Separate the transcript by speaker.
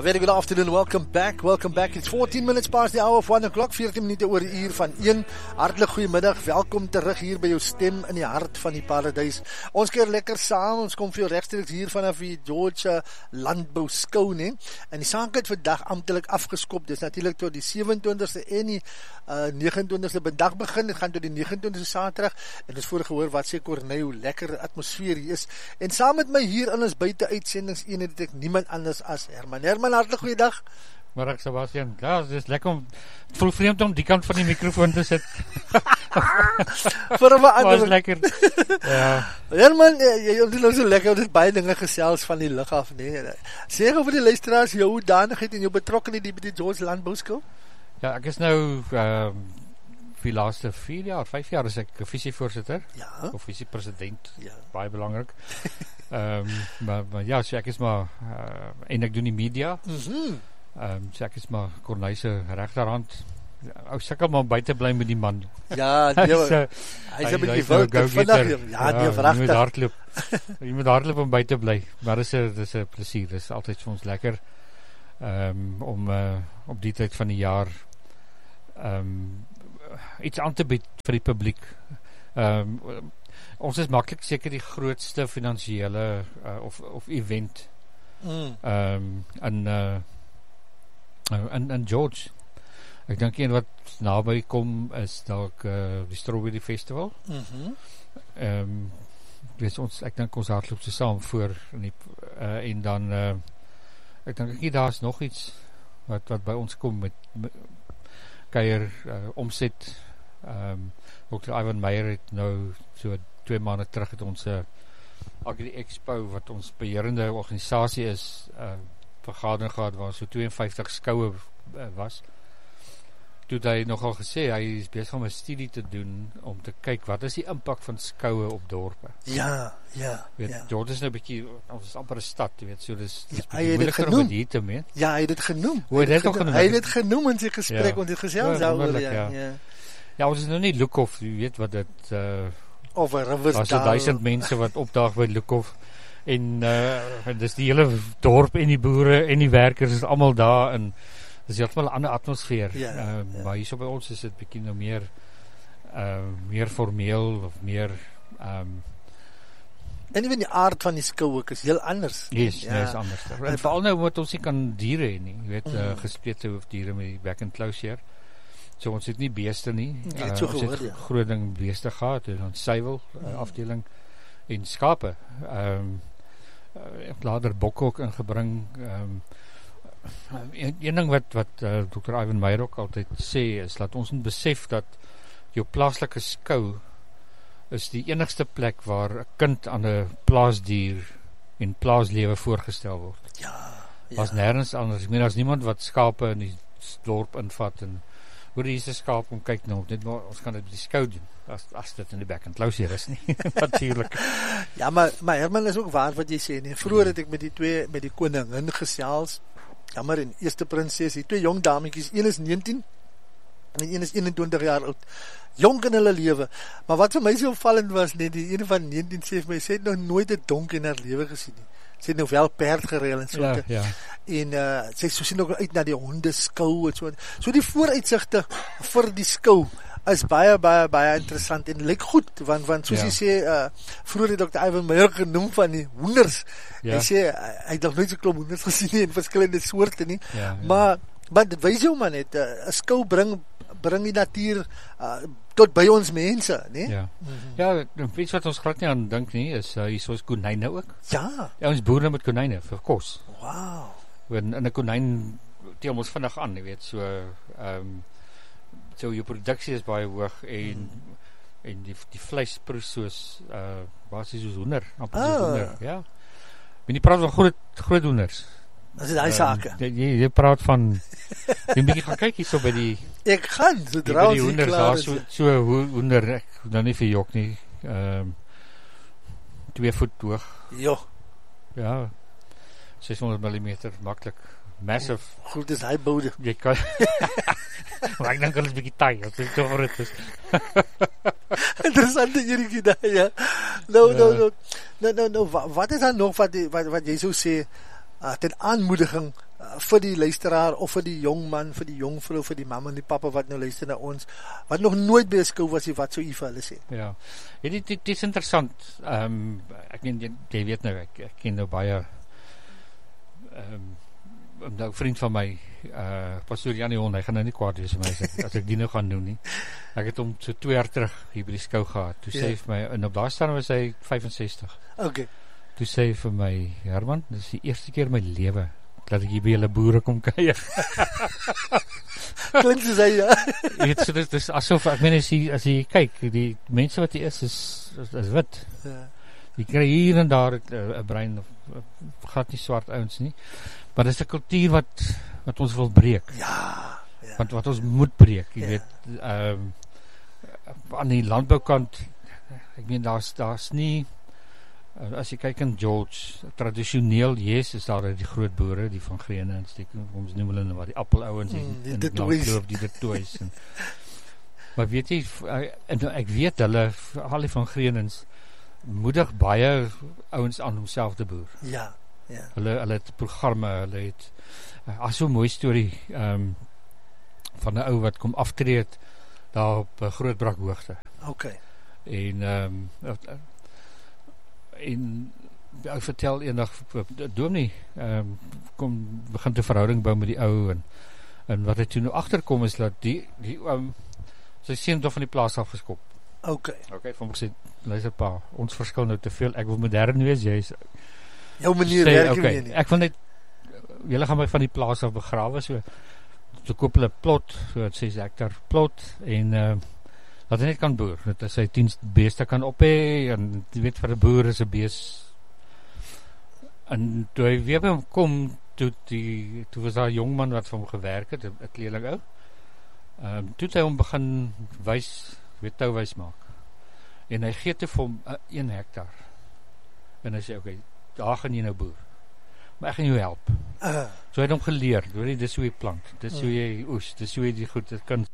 Speaker 1: very good afternoon, welcome back. It's 14 minutes past the hour of 1 o'clock, 14 minute oor die uur van 1. Hartlik goeiemiddag, welkom terug hier by jou stem in die hart van die paradijs. Ons keer lekker saam, ons kom vir jou rechtstreeks hier vanaf die George Landbou Skou, ne? En die saak het vandag amptelik afgeskop, dis natuurlijk tot die 27ste en die 29ste vandag begin, het gaan tot die 29ste saterdag, en dis voor gehoor wat sê Corneille, hoe lekker atmosfeer hier is. En saam met my hier in ons buiten uitsendings, het ek niemand anders as Herman, hartelijk goeiedag.
Speaker 2: Middag Sebastian, ja, het is lekker om, het voel vreemd om die kant van die microfoon te sit.
Speaker 1: Vir een ander.
Speaker 2: Was lekker. Ja.
Speaker 1: Herman, jy het nou so lekker, dit baie dinge gesels van die lig af, nee. Sê vir die luisteraars, jou hoedanigheid en jou betrokkenheid by die George Landbou Skou?
Speaker 2: Ja, ek is nou, vir die laaste 5 jaar is ek visievoorzitter, of visiepresident, baie belangrik. Maar ja, so ek is maar, en ek doen die media, so ek is maar Corneille se regterhand, ek sukkel maar by te bly met die man.
Speaker 1: Ja, hy is 'n bietjie wild, ek vandag, nee, vrachtig.
Speaker 2: Jy moet hardloop om by te bly, maar dis 'n plesier, dis altyd vir ons lekker, om op die tyd van die jaar, iets aan te bied vir die publiek. Ons is maklik seker die grootste finansiële of event in George. Ek dink een wat naby kom is dalk die Strawberry Festival. Ek dink ons hardloop so saam voor en dan ek dink daar is nog iets wat by ons kom met kuier, omset. Dr. Ivan Meyer het nou so 2 maande terug het ons Agri Expo, wat ons beheerende organisasie is, vergadering gehad waar so 52 skoue was. Toe het hy nogal gesê, hy is besig om 'n studie te doen om te kyk wat is die impak van skoue op dorpe.
Speaker 1: Ja.
Speaker 2: George is nou 'n bietjie, ons is amper 'n stad, jy weet, so dis
Speaker 1: moeiliker
Speaker 2: om hier te meen.
Speaker 1: Ja, hy het dit genoem.
Speaker 2: Hy het
Speaker 1: dit genoem in sy gesprek, want dit gesels daaroor,
Speaker 2: Ja, ons is nou nie Lukhof, jy weet wat dit
Speaker 1: of 'n Riversdale.
Speaker 2: As 1000 mense wat opdaag by Lukhof en dis die hele dorp en die boere en die werkers is almal daar en dis heeltemal 'n ander atmosfeer. Maar hierso by ons is dit bietjie nou meer formeel of meer
Speaker 1: en even die aard van die skou ook is heel anders.
Speaker 2: Yes, is anders. En veral nou moet ons nie kan diere hê nie, jy weet, gesplete hoofdiere met die back and closure. So ons het nie beeste nie. Ons het groot ding beeste gehad, en ons suiwel afdeling en skape. Later bokke ook ingebring. Een ding wat Dr. Ivan Meyer ook altyd sê is, laat ons besef dat jou plaaslike skou is die enigste plek waar 'n kind aan 'n plaasdier en plaaslewe voorgestel word. Was nêrens anders. Ek meen, as niemand wat skape in die dorp invat en hoor hier is 'n skaap om kyk nou, ons kan dit by die skou doen, as dit in die back and closure is nie, natuurlijk.
Speaker 1: Ja, maar Herman is ook waar wat jy sê, nie. Vroeger het ek met die koningin gesels, jammer, en eerste prinses, die 2 jong dametjies, een is 19, en een is 21 jaar oud, jong in hulle lewe, maar wat vir my so opvallend was, nie, die ene van 19 sê vir my, sy het nog nooit 'n donk in haar lewe gesien nie. Sy het nou wel perd gereel en so. En sy sien ook uit na die hondeskou en so. So die vooruitsigte vir die skou is baie interessant en lyk goed, want soos jy sê, vroeger het Dr. Ivan Meyer genoem van die hoenders. Hy sê, hy het nog nooit so klomp hoenders gesien nie, en verskillende soorte nie. Maar dit wys jou man net, 'n skou bring die natuur tot by ons mense, nie?
Speaker 2: Ja, iets wat ons glad nie aan dink nie, is hier soos konyne ook.
Speaker 1: Ja,
Speaker 2: ons boere met konyne vir kos.
Speaker 1: Wow.
Speaker 2: En 'n konyn tel ons vinnig aan, jy weet, so jou produksie is baie hoog en die vleis proes soos basies soos hoender, amper soos hoender, ja. Men die praat van groot hoenders.
Speaker 1: Dat is die sake.
Speaker 2: Jy praat van jy moet gaan kyk hier so by die
Speaker 1: ek gaan, sodra ons hier klaar is.
Speaker 2: So hoender, ek nou nie vir jok nie, 2 voet hoog. Ja, 600 mm, maklik. Massive.
Speaker 1: Goed is hy boude.
Speaker 2: Jy kan maar ek dink hulle is bietjie taai, as ek toch het is.
Speaker 1: Interessante hierdie daar, ja. Nou, wat is dan nog wat jy so sê, ten aanmoediging vir die luisteraar, of vir die jong man, vir die jong vrou, vir die mamma en die papa wat nou luister na ons, wat nog nooit by 'n skou was, wat sou u vir hulle sê?
Speaker 2: Ja, dit is interessant. Ek meen, jy weet nou, ek ken nou baie nou vriend van my, Pastoor Janie Hond, hy gaan nou nie kwaad wees vir my as ek die nou gaan doen nie. Ek het hom so 2 jaar terug hier by die skou gehad. Toe sê hy vir my, en op daai stadium was hy 65.
Speaker 1: Okay.
Speaker 2: Toe sê hy vir my, Herman, dis die eerste keer in my lewe dat ek hier by julle boere kom kuier.
Speaker 1: Klink soos hy, ja.
Speaker 2: Jy weet, so dit is asof, ek meen, as jy kyk, die mense wat hier is wit.
Speaker 1: Ja.
Speaker 2: Jy kry hier en daar 'n brein, glad nie swart ouens nie, maar dis 'n kultuur wat ons wil breek.
Speaker 1: Ja.
Speaker 2: Wat ons moet breek, jy weet, aan die landboukant, ek meen, daar's nie, as jy kyk in George, tradisioneel, is daar die groot boere, die van Grene, en ons noem hulle nou wat, die appelouwens,
Speaker 1: die Detoys.
Speaker 2: Die Detoys, maar weet jy, ek weet hulle, al die van Grenens, moedig baie ouens aan homself te boer.
Speaker 1: Ja.
Speaker 2: Hulle het programme, hulle het as so 'n mooi storie van 'n ou wat kom aftreed daar op Grootbrak hoogte.
Speaker 1: Okay.
Speaker 2: En ou vertel eendag, dominee begin 'n verhouding bou met die ou, en wat hy toe nou agterkom is dat die sy seun het van die plaas af geskop.
Speaker 1: Okay,
Speaker 2: van my sê, luister pa, ons verskil nou te veel, ek wil modern wees, jy is
Speaker 1: jou manier werk nie nie.
Speaker 2: Ek wil net, julle gaan my van die plaas af begrawe, so koop hulle plot, so 6 hektar plot, en dat hy net kan boer, dat hy 10 beeste kan ophê, en jy weet, vir 'n boer is 'n bees. En toe hy weer by hom kom, toe was daar 'n jong man wat vir hom gewerk het, 'n kleerling ou, toe het hy hom begin touwys maak, en hy gee te vir hom 1 hektar, en hy sê, okay, daar gaan jy nou boer, maar ek gaan jou help. So hy het hom geleer, dis hoe jy plant, dis hoe jy oes, dis hoe jy die goed, dit kan